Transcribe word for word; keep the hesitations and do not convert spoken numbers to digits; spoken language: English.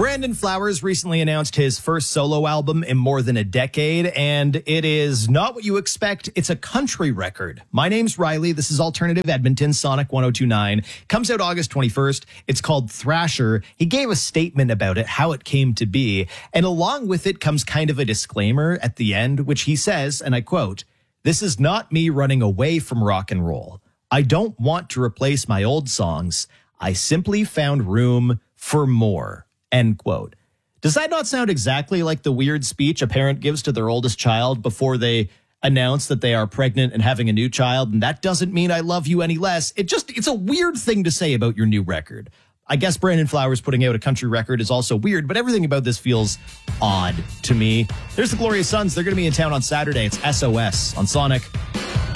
Brandon Flowers recently announced his first solo album in more than a decade, and it is not what you expect. It's a country record. My name's Riley. This is Alternative Edmonton, Sonic one oh two point nine. Comes out August twenty-first. It's called Thrasher. He gave a statement about it, how it came to be, and along with it comes kind of a disclaimer at the end, which he says, and I quote, "This is not me running away from rock and roll. I don't want to replace my old songs. I simply found room for more." End quote. Does that not sound exactly like the weird speech a parent gives to their oldest child before they announce that they are pregnant and having a new child? And that doesn't mean I love you any less. It just, it's a weird thing to say about your new record. I guess Brandon Flowers putting out a country record is also weird, but everything about this feels odd to me. There's the Glorious Sons. They're going to be in town on Saturday. It's S O S on Sonic.